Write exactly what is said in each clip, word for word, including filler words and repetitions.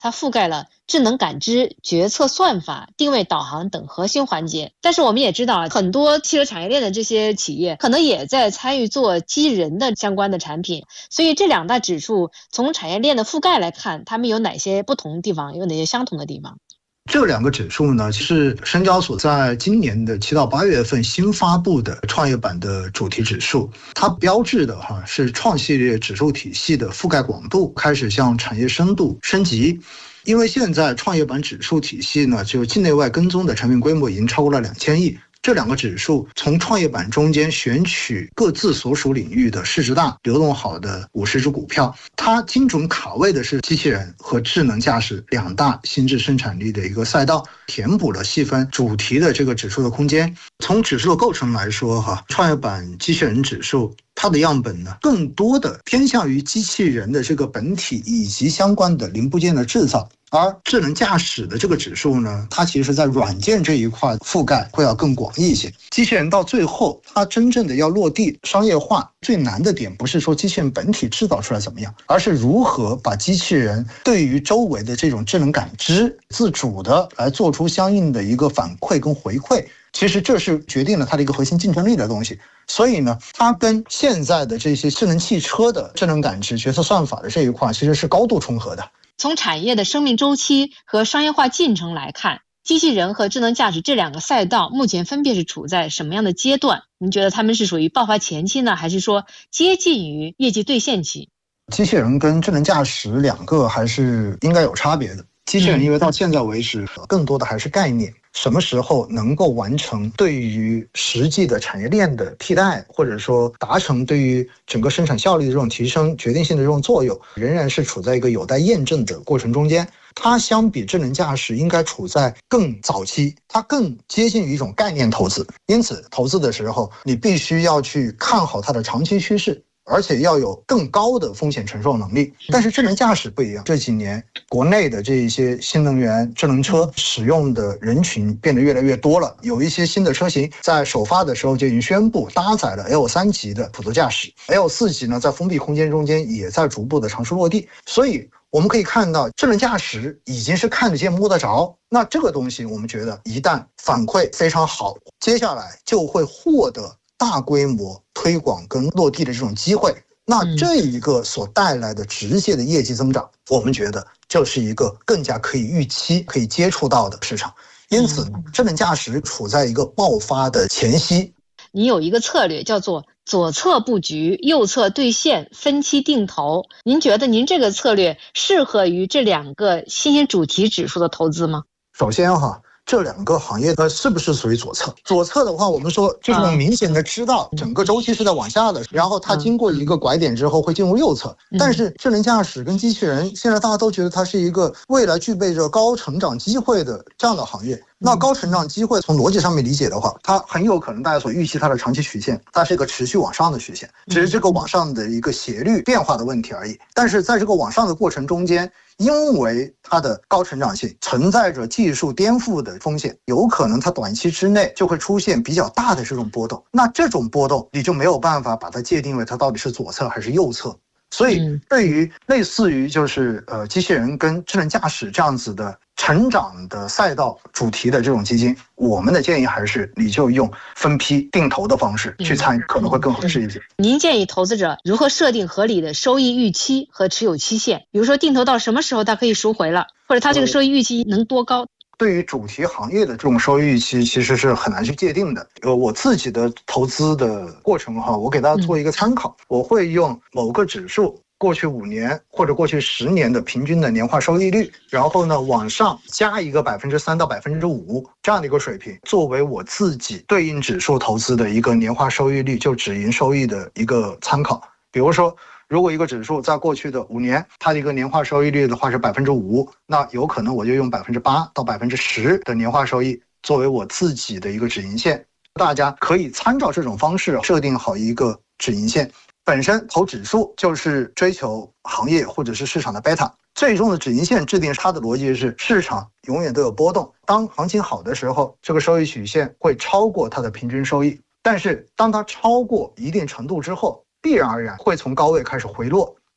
它覆盖了智能感知、决策算法、定位导航等核心环节。但是我们也知道啊，很多汽车产业链的这些企业可能也在参与做机器人的相关的产品，所以这两大指数从产业链的覆盖来看，它们有哪些不同的地方，有哪些相同的地方？ 这两个指数呢，是深交所在今年的七到八月份新发布的创业板的主题指数，它标志的哈是创系列指数体系的覆盖广度开始向产业深度升级。因为现在创业板指数体系呢，就境内外跟踪的产品规模已经超过了两千亿。这两个指数从创业板中间选取各自所属领域的市值大、流动好的五十只股票，它精准卡位的是机器人和智能驾驶两大新质生产力的一个赛道，填补了细分主题的这个指数的空间。从指数的构成来说，哈，创业板机器人指数它的样本呢，更多的偏向于机器人的这个本体以及相关的零部件的制造。而智能驾驶的这个指数呢，它其实在软件这一块覆盖会要更广一些。机器人到最后它真正的要落地商业化，最难的点不是说机器人本体制造出来怎么样，而是如何把机器人对于周围的这种智能感知自主的来做出相应的一个反馈跟回馈。其实这是决定了它的一个核心竞争力的东西。所以呢，它跟现在的这些智能汽车的智能感知、决策算法的这一块其实是高度重合的。 从产业的生命周期和商业化进程来看，机器人和智能驾驶这两个赛道目前分别是处在什么样的阶段？您觉得他们是属于爆发前期呢，还是说接近于业绩兑现期？ 机器人跟智能驾驶两个还是应该有差别的。机器人因为到现在为止更多的还是概念，什么时候能够完成对于实际的产业链的替代，或者说达成对于整个生产效率的这种提升决定性的这种作用，仍然是处在一个有待验证的过程中间。它相比智能驾驶应该处在更早期，它更接近于一种概念投资，因此投资的时候你必须要去看好它的长期趋势，而且要有更高的风险承受能力。但是智能驾驶不一样，这几年国内的这一些新能源智能车使用的人群变得越来越多了，有一些新的车型在首发的时候就已经宣布搭载了 L 三 级的辅助驾驶， L 四 级呢在封闭空间中间也在逐步的尝试落地。所以我们可以看到智能驾驶已经是看得见摸得着，那这个东西我们觉得一旦反馈非常好，接下来就会获得大规模推广跟落地的这种机会，那这一个所带来的直接的业绩增长，我们觉得就是一个更加可以预期可以接触到的市场。因此智能驾驶处在一个爆发的前夕。 你有一个策略叫做左侧布局，右侧兑现，分期定投。您觉得您这个策略适合于这两个新兴主题指数的投资吗？ 首先哈，这两个行业呢是不是属于左侧？左侧的话，我们说就是我们明显的知道整个周期是在往下的，然后它经过一个拐点之后会进入右侧。但是智能驾驶跟机器人现在大家都觉得它是一个未来具备着高成长机会的这样的行业。那高成长机会从逻辑上面理解的话，它很有可能大家所预期它的长期曲线，它是一个持续往上的曲线，只是这个往上的一个斜率变化的问题而已。但是在这个往上的过程中间，因为它的高成长性存在着技术颠覆的风险，有可能它短期之内就会出现比较大的这种波动，那这种波动你就没有办法把它界定为它到底是左侧还是右侧。所以对于类似于就是呃机器人跟智能驾驶这样子的成长的赛道主题的这种基金，我们的建议还是你就用分批定投的方式去参与，可能会更合适一些。 您建议投资者如何设定合理的收益预期和持有期限？比如说定投到什么时候它可以赎回了，或者它这个收益预期能多高？ 对于主题行业的这种收益预期其实是很难去界定的。呃，我自己的投资的过程哈，我给大家做一个参考，我会用某个指数过去五年或者过去十年的平均的年化收益率，然后呢往上加一个百分之三到百分之五这样的一个水平，作为我自己对应指数投资的一个年化收益率就止盈收益的一个参考。比如说，如果一个指数在过去的五年，它的一个年化收益率的话是百分之五，那有可能我就用百分之八到百分之十的年化收益作为我自己的一个止盈线。大家可以参照这种方式设定好一个止盈线。本身投指数就是追求行业或者是市场的贝塔，最终的止盈线制定它的逻辑是市场永远都有波动，当行情好的时候，这个收益曲线会超过它的平均收益，但是当它超过一定程度之后，必然而然会从高位开始回落。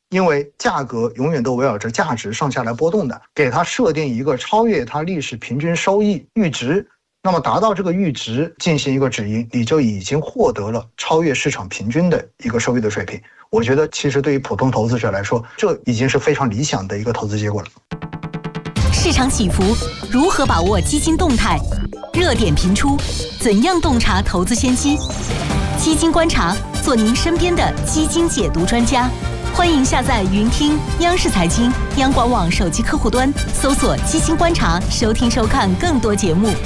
因为价格永远都围绕着价值上下来波动的，给它设定一个超越它历史平均收益阈值，那么达到这个阈值进行一个止盈，你就已经获得了超越市场平均的一个收益的水平。我觉得其实对于普通投资者来说，这已经是非常理想的一个投资结果了。 市场起伏，如何把握基金动态？热点频出，怎样洞察投资先机？基金观察，做您身边的基金解读专家。欢迎下载云听央视财经、央广网手机客户端，搜索基金观察，收听收看更多节目。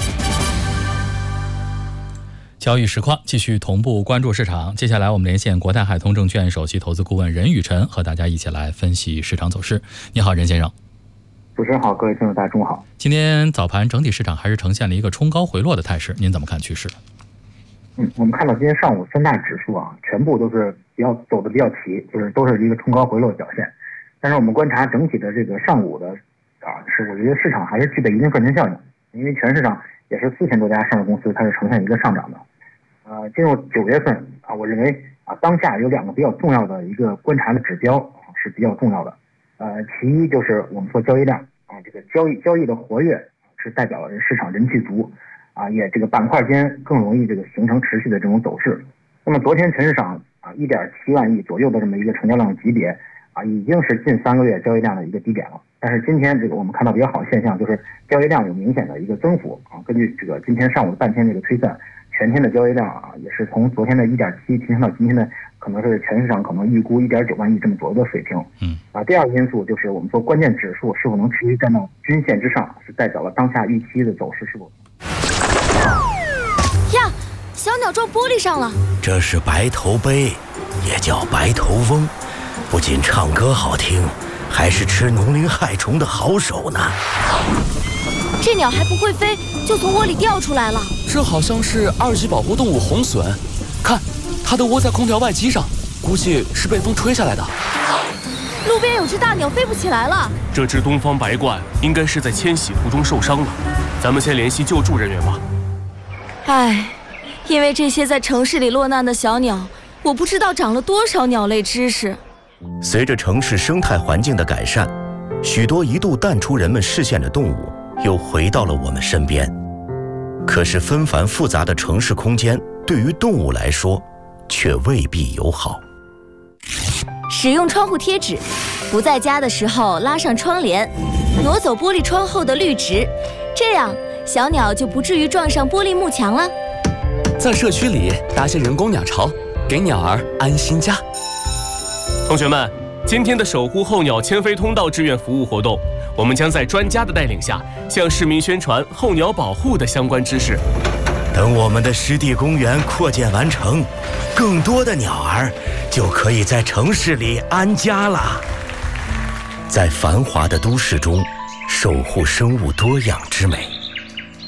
交易实况继续同步关注市场，接下来我们连线国泰海通证券首席投资顾问任宇晨，和大家一起来分析市场走势。你好，任先生。 主持人好，各位听众大家中午好。 今天早盘整体市场还是呈现了一个冲高回落的态势，您怎么看趋势？ 嗯，我们看到今天上午三大指数啊，全部都是比较走的比较齐，就是都是一个冲高回落的表现。但是我们观察整体的这个上午的啊，是我觉得市场还是具备一定赚钱效应，因为全市场也是四千多家上市公司，它是呈现一个上涨的。呃，进入九月份啊，我认为啊，当下有两个比较重要的一个观察的指标啊是比较重要的。呃，其一就是我们说交易量啊，这个交易交易的活跃是代表了市场人气足啊，也这个板块间更容易这个形成持续的这种走势。那么昨天全市场啊一点七万亿左右的这么一个成交量级别啊，已经是近三个月交易量的一个低点了。但是今天这个我们看到比较好的现象，就是交易量有明显的一个增幅啊。根据这个今天上午的半天这个推算，全天的交易量啊，也是从昨天的一点七提升到今天的可能是全市场可能预估一点九万亿这么左右的水平。 嗯，啊， 第二个因素就是我们说关键指数是否能持续站到均线之上，是代表了当下预期的走势是否。 呀，小鸟撞玻璃上了。 这是白头杯，也叫白头翁，不仅唱歌好听，还是吃农林害虫的好手呢。 这鸟还不会飞，就从窝里掉出来了。 这好像是二级保护动物红隼，看，它都窝在空调外机上，估计是被风吹下来的。 路边有只大鸟飞不起来了。 这只东方白鹳应该是在迁徙途中受伤了，咱们先联系救助人员吧。 唉，因为这些在城市里落难的小鸟，我不知道长了多少鸟类知识。 随着城市生态环境的改善，许多一度淡出人们视线的动物又回到了我们身边。可是纷繁复杂的城市空间对于动物来说却未必友好。 使用窗户贴纸，不在家的时候拉上窗帘，挪走玻璃窗后的绿植，这样小鸟就不至于撞上玻璃幕墙了。 在社区里搭些人工鸟巢，给鸟儿安心家。同学们，今天的守护候鸟迁飞通道志愿服务活动，我们将在专家的带领下，向市民宣传候鸟保护的相关知识。 等我们的湿地公园扩建完成，更多的鸟儿就可以在城市里安家了。在繁华的都市中，守护生物多样之美。